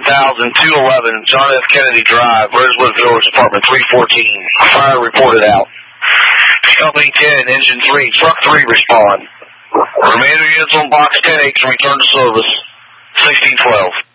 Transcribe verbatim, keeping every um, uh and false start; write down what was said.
thousand two eleven, John F. Kennedy Drive, Rosewood Village, Apartment three fourteen. Fire reported out. Company ten, Engine three, Truck three respond. Remainder units on Box ten H return to service. sixteen twelve.